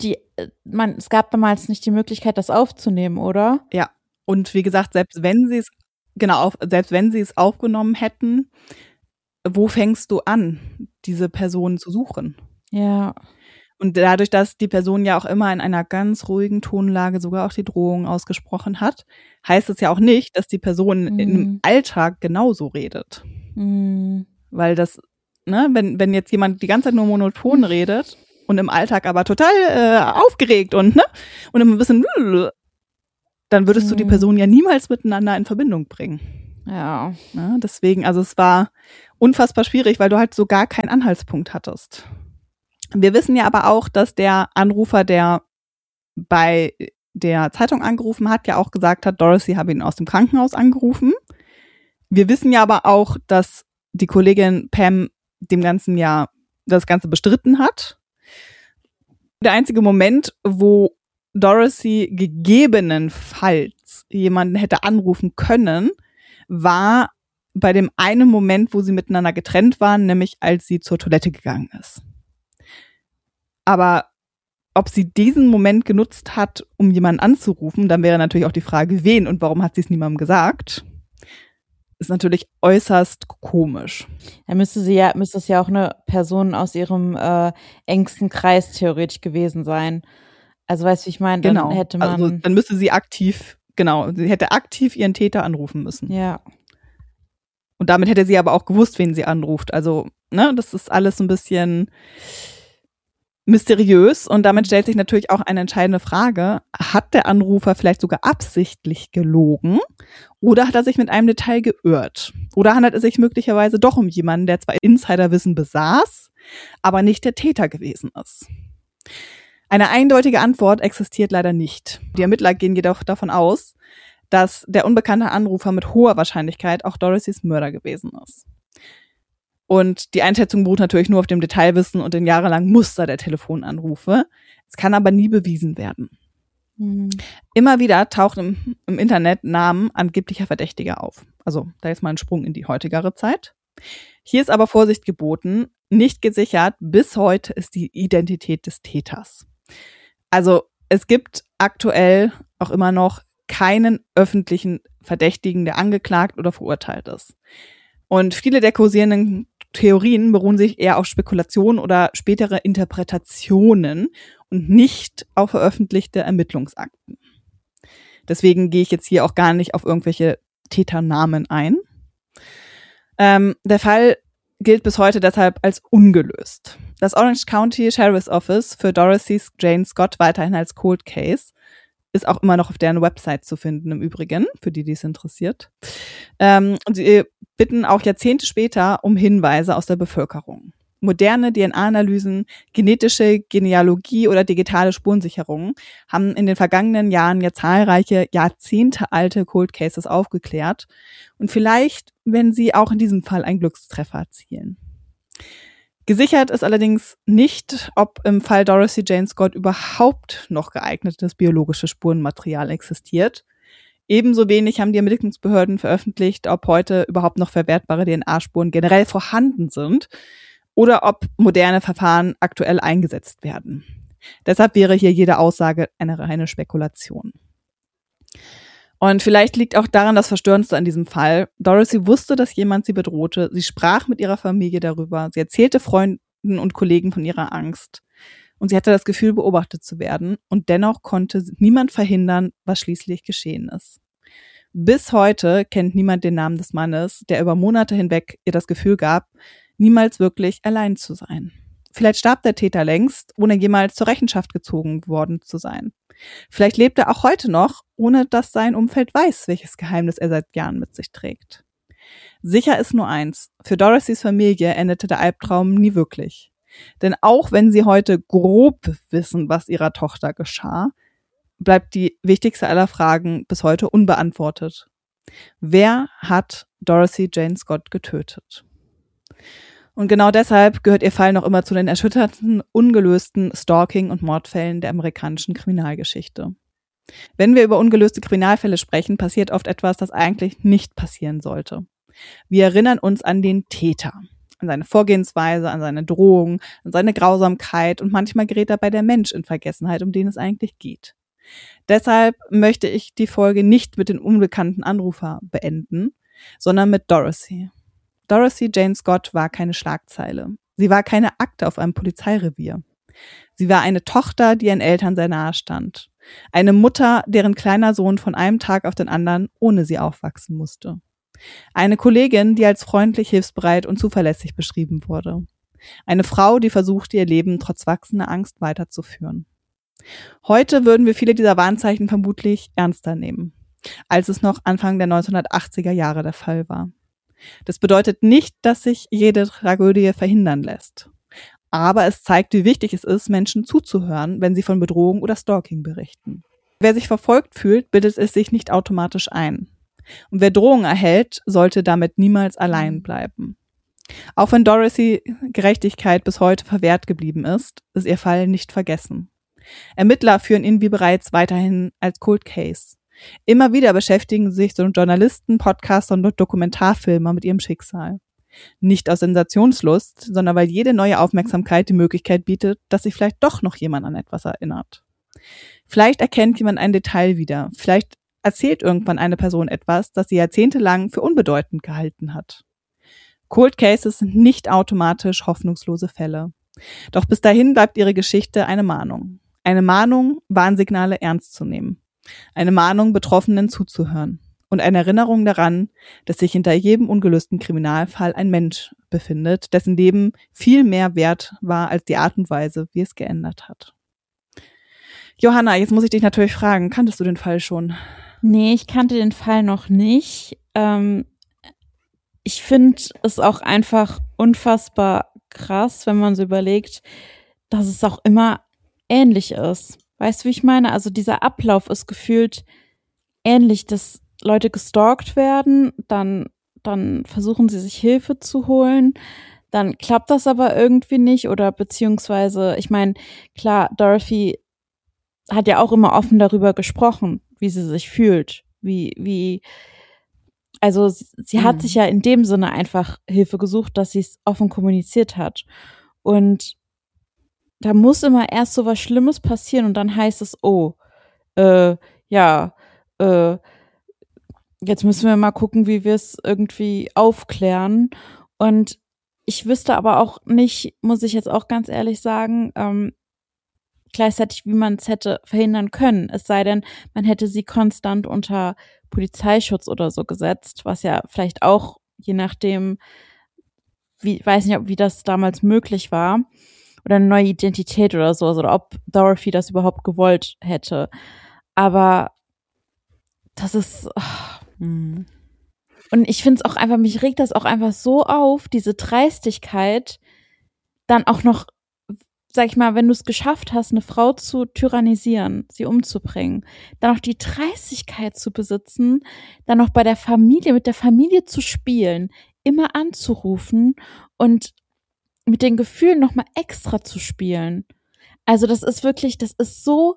Es gab damals nicht die Möglichkeit, das aufzunehmen, oder? Ja, und wie gesagt, selbst wenn sie es aufgenommen hätten, wo fängst du an, diese Person zu suchen? Ja. Und dadurch, dass die Person ja auch immer in einer ganz ruhigen Tonlage sogar auch die Drohung ausgesprochen hat, heißt es ja auch nicht, dass die Person im Alltag genauso redet. Weil das, wenn jetzt jemand die ganze Zeit nur monoton redet und im Alltag aber total aufgeregt und immer ein bisschen, dann würdest du die Person ja niemals miteinander in Verbindung bringen. Ja. Deswegen, also es war unfassbar schwierig, weil du halt so gar keinen Anhaltspunkt hattest. Wir wissen ja aber auch, dass der Anrufer, der bei der Zeitung angerufen hat, ja auch gesagt hat, Dorothy habe ihn aus dem Krankenhaus angerufen. Wir wissen ja aber auch, dass die Kollegin Pam dem Ganzen ja das Ganze bestritten hat. Der einzige Moment, wo Dorothy gegebenenfalls jemanden hätte anrufen können, war bei dem einen Moment, wo sie miteinander getrennt waren, nämlich als sie zur Toilette gegangen ist. Aber ob sie diesen Moment genutzt hat, um jemanden anzurufen, dann wäre natürlich auch die Frage, wen und warum hat sie es niemandem gesagt, ist natürlich äußerst komisch. Da müsste es ja auch eine Person aus ihrem engsten Kreis theoretisch gewesen sein. Also weißt du, wie ich meine, dann hätte man... Also, dann müsste sie sie hätte aktiv ihren Täter anrufen müssen. Ja. Und damit hätte sie aber auch gewusst, wen sie anruft. Also, das ist alles ein bisschen mysteriös und damit stellt sich natürlich auch eine entscheidende Frage. Hat der Anrufer vielleicht sogar absichtlich gelogen oder hat er sich mit einem Detail geirrt? Oder handelt es sich möglicherweise doch um jemanden, der zwar Insiderwissen besaß, aber nicht der Täter gewesen ist? Eine eindeutige Antwort existiert leider nicht. Die Ermittler gehen jedoch davon aus, dass der unbekannte Anrufer mit hoher Wahrscheinlichkeit auch Dorothys Mörder gewesen ist. Und die Einschätzung beruht natürlich nur auf dem Detailwissen und den jahrelangen Muster der Telefonanrufe. Es kann aber nie bewiesen werden. Immer wieder tauchen im Internet Namen angeblicher Verdächtiger auf. Also da ist mal ein Sprung in die heutigere Zeit. Hier ist aber Vorsicht geboten. Nicht gesichert bis heute ist die Identität des Täters. Also es gibt aktuell auch immer noch keinen öffentlichen Verdächtigen, der angeklagt oder verurteilt ist. Und viele der kursierenden Theorien beruhen sich eher auf Spekulationen oder spätere Interpretationen und nicht auf veröffentlichte Ermittlungsakten. Deswegen gehe ich jetzt hier auch gar nicht auf irgendwelche Täternamen ein. Der Fall gilt bis heute deshalb als ungelöst. Das Orange County Sheriff's Office für Dorothy Jane Scott weiterhin als Cold Case. Ist auch immer noch auf deren Website zu finden im Übrigen, für die es interessiert. Und sie bitten auch Jahrzehnte später um Hinweise aus der Bevölkerung. Moderne DNA-Analysen, genetische Genealogie oder digitale Spurensicherungen haben in den vergangenen Jahren ja zahlreiche jahrzehntealte Cold Cases aufgeklärt. Und vielleicht werden sie auch in diesem Fall einen Glückstreffer erzielen. Gesichert ist allerdings nicht, ob im Fall Dorothy Jane Scott überhaupt noch geeignetes biologisches Spurenmaterial existiert. Ebenso wenig haben die Ermittlungsbehörden veröffentlicht, ob heute überhaupt noch verwertbare DNA-Spuren generell vorhanden sind oder ob moderne Verfahren aktuell eingesetzt werden. Deshalb wäre hier jede Aussage eine reine Spekulation. Und vielleicht liegt auch daran das Verstörendste an diesem Fall. Dorothy wusste, dass jemand sie bedrohte. Sie sprach mit ihrer Familie darüber. Sie erzählte Freunden und Kollegen von ihrer Angst. Und sie hatte das Gefühl, beobachtet zu werden. Und dennoch konnte niemand verhindern, was schließlich geschehen ist. Bis heute kennt niemand den Namen des Mannes, der über Monate hinweg ihr das Gefühl gab, niemals wirklich allein zu sein. Vielleicht starb der Täter längst, ohne jemals zur Rechenschaft gezogen worden zu sein. Vielleicht lebt er auch heute noch, ohne dass sein Umfeld weiß, welches Geheimnis er seit Jahren mit sich trägt. Sicher ist nur eins: Für Dorothys Familie endete der Albtraum nie wirklich. Denn auch wenn sie heute grob wissen, was ihrer Tochter geschah, bleibt die wichtigste aller Fragen bis heute unbeantwortet. Wer hat Dorothy Jane Scott getötet? Und genau deshalb gehört ihr Fall noch immer zu den erschütternden, ungelösten Stalking- und Mordfällen der amerikanischen Kriminalgeschichte. Wenn wir über ungelöste Kriminalfälle sprechen, passiert oft etwas, das eigentlich nicht passieren sollte. Wir erinnern uns an den Täter, an seine Vorgehensweise, an seine Drohung, an seine Grausamkeit und manchmal gerät dabei der Mensch in Vergessenheit, um den es eigentlich geht. Deshalb möchte ich die Folge nicht mit dem unbekannten Anrufer beenden, sondern mit Dorothy. Dorothy Jane Scott war keine Schlagzeile. Sie war keine Akte auf einem Polizeirevier. Sie war eine Tochter, die ihren Eltern sehr nahe stand. Eine Mutter, deren kleiner Sohn von einem Tag auf den anderen ohne sie aufwachsen musste. Eine Kollegin, die als freundlich, hilfsbereit und zuverlässig beschrieben wurde. Eine Frau, die versuchte, ihr Leben trotz wachsender Angst weiterzuführen. Heute würden wir viele dieser Warnzeichen vermutlich ernster nehmen, als es noch Anfang der 1980er Jahre der Fall war. Das bedeutet nicht, dass sich jede Tragödie verhindern lässt. Aber es zeigt, wie wichtig es ist, Menschen zuzuhören, wenn sie von Bedrohung oder Stalking berichten. Wer sich verfolgt fühlt, bildet es sich nicht automatisch ein. Und wer Drohungen erhält, sollte damit niemals allein bleiben. Auch wenn Dorothy Gerechtigkeit bis heute verwehrt geblieben ist ihr Fall nicht vergessen. Ermittler führen ihn wie bereits weiterhin als Cold Case. Immer wieder beschäftigen sich so Journalisten, Podcaster und Dokumentarfilmer mit ihrem Schicksal. Nicht aus Sensationslust, sondern weil jede neue Aufmerksamkeit die Möglichkeit bietet, dass sich vielleicht doch noch jemand an etwas erinnert. Vielleicht erkennt jemand ein Detail wieder. Vielleicht erzählt irgendwann eine Person etwas, das sie jahrzehntelang für unbedeutend gehalten hat. Cold Cases sind nicht automatisch hoffnungslose Fälle. Doch bis dahin bleibt ihre Geschichte eine Mahnung. Eine Mahnung, Warnsignale ernst zu nehmen. Eine Mahnung, Betroffenen zuzuhören. Und eine Erinnerung daran, dass sich hinter jedem ungelösten Kriminalfall ein Mensch befindet, dessen Leben viel mehr wert war als die Art und Weise, wie es geändert hat. Johanna, jetzt muss ich dich natürlich fragen, kanntest du den Fall schon? Nee, ich kannte den Fall noch nicht. Ich finde es auch einfach unfassbar krass, wenn man so überlegt, dass es auch immer ähnlich ist. Weißt du, wie ich meine? Also dieser Ablauf ist gefühlt ähnlich, dass Leute gestalkt werden, dann versuchen sie sich Hilfe zu holen, dann klappt das aber irgendwie nicht oder beziehungsweise, ich meine, klar, Dorothy hat ja auch immer offen darüber gesprochen, wie sie sich fühlt, also sie hat sich ja in dem Sinne einfach Hilfe gesucht, dass sie es offen kommuniziert hat. Und da muss immer erst so was Schlimmes passieren und dann heißt es, jetzt müssen wir mal gucken, wie wir es irgendwie aufklären. Und ich wüsste aber auch nicht, muss ich jetzt auch ganz ehrlich sagen, gleichzeitig, wie man es hätte verhindern können. Es sei denn, man hätte sie konstant unter Polizeischutz oder so gesetzt, was ja vielleicht auch, je nachdem, weiß nicht, wie das damals möglich war, oder eine neue Identität oder so, oder ob Dorothy das überhaupt gewollt hätte. Aber das ist... Und ich finde es auch einfach, mich regt das auch einfach so auf, diese Dreistigkeit, dann auch noch, sag ich mal, wenn du es geschafft hast, eine Frau zu tyrannisieren, sie umzubringen, dann auch die Dreistigkeit zu besitzen, dann noch bei der Familie, mit der Familie zu spielen, immer anzurufen und mit den Gefühlen nochmal extra zu spielen. Also das ist wirklich, das ist so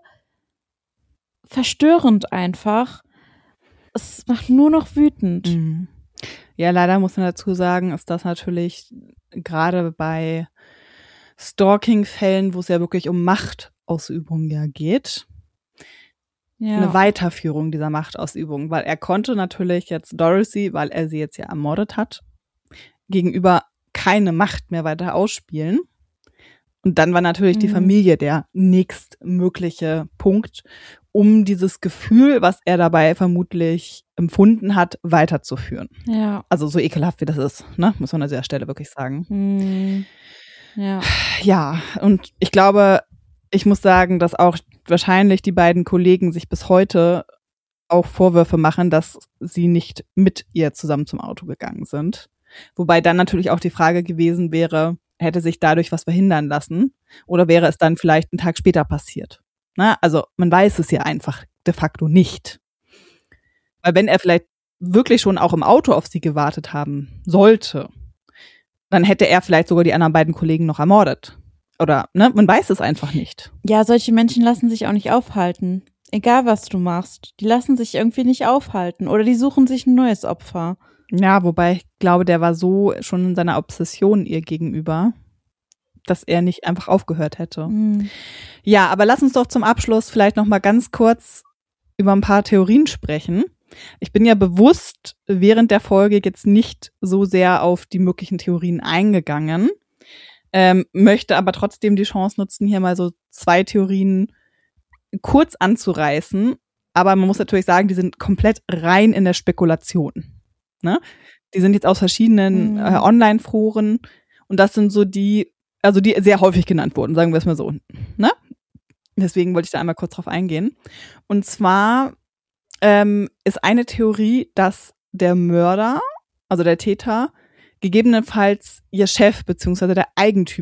verstörend einfach. Es macht nur noch wütend. Mhm. Ja, leider muss man dazu sagen, ist das natürlich gerade bei Stalking-Fällen, wo es ja wirklich um Machtausübung ja geht, eine Weiterführung dieser Machtausübung, weil er konnte natürlich jetzt Dorothy, weil er sie jetzt ja ermordet hat, gegenüber keine Macht mehr weiter ausspielen. Und dann war natürlich die Familie der nächstmögliche Punkt, um dieses Gefühl, was er dabei vermutlich empfunden hat, weiterzuführen. Ja. Also so ekelhaft wie das ist, ne? Muss man an dieser Stelle wirklich sagen. Ja. Ja, und ich glaube, ich muss sagen, dass auch wahrscheinlich die beiden Kollegen sich bis heute auch Vorwürfe machen, dass sie nicht mit ihr zusammen zum Auto gegangen sind. Wobei dann natürlich auch die Frage gewesen wäre, hätte sich dadurch was verhindern lassen oder wäre es dann vielleicht einen Tag später passiert? Na, also man weiß es ja einfach de facto nicht. Weil wenn er vielleicht wirklich schon auch im Auto auf sie gewartet haben sollte, dann hätte er vielleicht sogar die anderen beiden Kollegen noch ermordet. Oder, ne, man weiß es einfach nicht. Ja, solche Menschen lassen sich auch nicht aufhalten. Egal, was du machst. Die lassen sich irgendwie nicht aufhalten. Oder die suchen sich ein neues Opfer. Ja, wobei ich glaube, der war so schon in seiner Obsession ihr gegenüber, dass er nicht einfach aufgehört hätte. Ja, aber lass uns doch zum Abschluss vielleicht noch mal ganz kurz über ein paar Theorien sprechen. Ich bin ja bewusst während der Folge jetzt nicht so sehr auf die möglichen Theorien eingegangen, möchte aber trotzdem die Chance nutzen, hier mal so 2 Theorien kurz anzureißen. Aber man muss natürlich sagen, die sind komplett rein in der Spekulation. Ne? Die sind jetzt aus verschiedenen Online-Foren und das sind so die, also die sehr häufig genannt wurden, sagen wir es mal so. Ne? Deswegen wollte ich da einmal kurz drauf eingehen. Und zwar ist eine Theorie, dass der Mörder, also der Täter, gegebenenfalls ihr Chef bzw. der Eigentümer